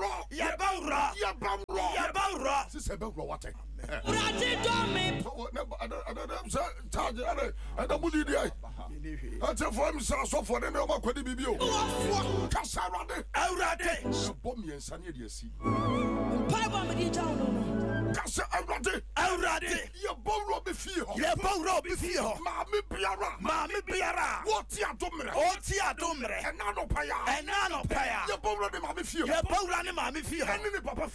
Yabawra. Sister Bawra, what? I tell for him, so for the number could be you. Cassarade, Aurade, Bommy and Sunny, you see. Aurade, your Bawra be fear, your Bawra be fear, Mammy Piara, what ya domre, and Nano Paya, your Bawra de Mammy fear, your Bawra de Mammy fear, and in the Papa